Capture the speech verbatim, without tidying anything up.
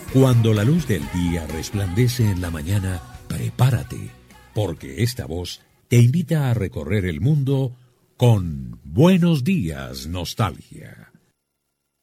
Cuando la luz del día resplandece en la mañana, prepárate, porque esta voz te invita a recorrer el mundo con Buenos Días, Nostalgia.